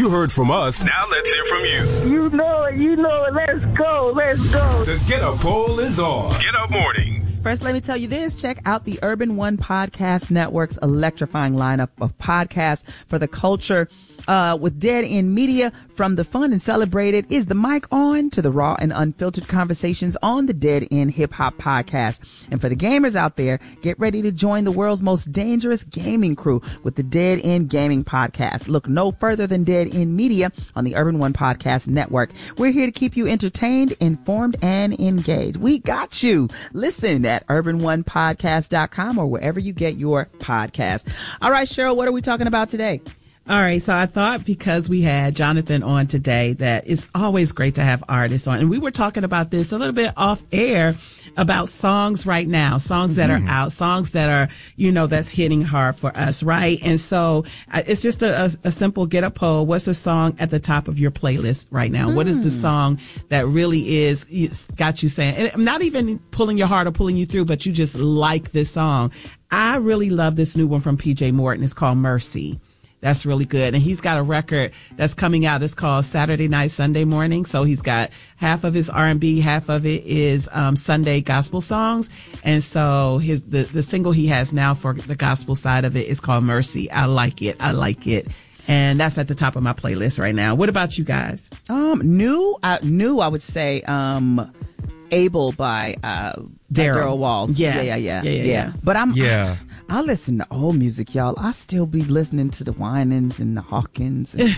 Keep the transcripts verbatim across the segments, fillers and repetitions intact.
You heard from us. Now let's hear from you. You know it. You know it. Let's go. Let's go. The Get Up poll is on. Get Up Mornings. First, let me tell you this. Check out the Urban One Podcast Network's electrifying lineup of podcasts for the culture. Uh, with Dead End Media, from the fun and celebrated Is the Mic On to the raw and unfiltered conversations on the Dead End Hip Hop Podcast. And for the gamers out there, get ready to join the world's most dangerous gaming crew with the Dead End Gaming Podcast. Look no further than Dead End Media on the Urban One Podcast Network. We're here to keep you entertained, informed, and engaged. We got you. Listen at urban one podcast dot com or wherever you get your podcast. All right, Cheryl, what are we talking about today? All right. So I thought because we had Jonathan on today that it's always great to have artists on. And we were talking about this a little bit off air about songs right now, songs that mm-hmm. are out, songs that are, you know, that's hitting hard for us. Right. And so uh, it's just a, a, a simple get a poll. What's a song at the top of your playlist right now? Mm. What is the song that really is got you saying, and not even pulling your heart or pulling you through, but you just like this song? I really love this new one from P J Morton. It's called Mercy. That's really good. And he's got a record that's coming out. It's called Saturday Night, Sunday Morning. So he's got half of his R and B, half of it is um Sunday gospel songs. And so his the, the single he has now for the gospel side of it is called Mercy. I like it. I like it. And that's at the top of my playlist right now. What about you guys? Um, new, uh, new, I would say, um, Able by, uh, Daryl Walls. Yeah. Yeah, yeah, yeah, yeah, yeah, yeah. But I'm, yeah. I, I listen to old music, y'all. I still be listening to the Winans and the Hawkins. And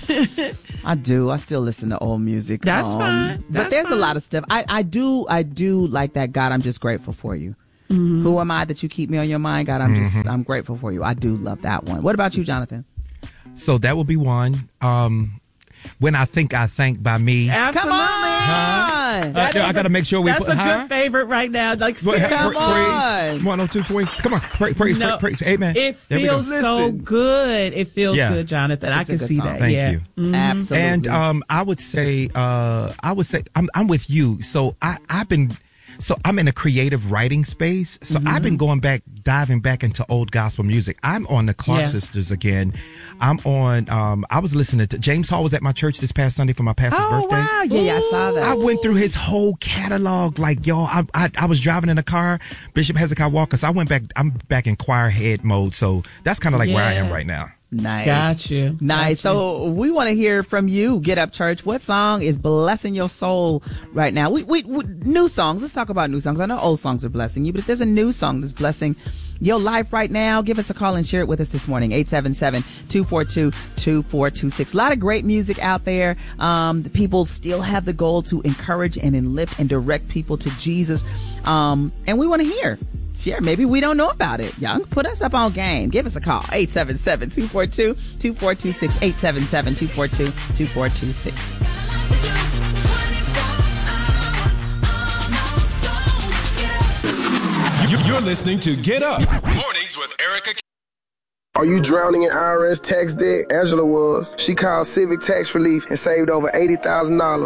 I do. I still listen to old music. That's um, fine. That's but there's fine. a lot of stuff. I, I do, I do like that. God, I'm just grateful for you. Mm-hmm. Who am I that you keep me on your mind? God, I'm mm-hmm. just, I'm grateful for you. I do love that one. What about you, Jonathan? So that will be one. Um, When I Think I Thank by Me. Absolutely. Come on. Huh? Uh, I got to make sure we that's put. That's a huh? good favorite right now. Like, What, come pra- on. Praise. One, oh, two, three. Come on. Praise, praise, no, praise, praise. Amen. It There we feels go. so Listen. good. It feels Yeah. good, Jonathan. It's I a can good see song. that. Thank yeah. you. Mm-hmm. Absolutely. And um, I would say, uh, I would say, I'm, I'm with you. So I, I've been, so I'm in a creative writing space. So mm-hmm. I've been going back, diving back into old gospel music. I'm on the Clark Yeah. Sisters again. I'm on, um, I was listening to, James Hall was at my church this past Sunday for my pastor's oh, birthday. wow. Yeah, yeah, I saw that. I went through his whole catalog. Like, y'all, I, I, I was driving in a car, Bishop Hezekiah Walker. So I went back, I'm back in choir head mode. So that's kind of like where I am Yeah. right now. Nice. Got you. Nice. Got you. So we want to hear from you, Get Up Church. What song is blessing your soul right now? We, we, we new songs. Let's talk about new songs. I know old songs are blessing you, but if there's a new song that's blessing your life right now, give us a call and share it with us this morning. eight seven seven, two four two, two four two six. A lot of great music out there. Um, the people still have the goal to encourage and enlift and direct people to Jesus. Um, and we want to hear. Yeah, maybe we don't know about it. Y'all put us up on game. Give us a call. eight seven seven, two four two, two four two six. eight seven seven, two four two, two four two six. You're listening to Get Up Mornings with Erica. Are you drowning in I R S tax debt? Angela was. She called Civic Tax Relief and saved over eighty thousand dollars.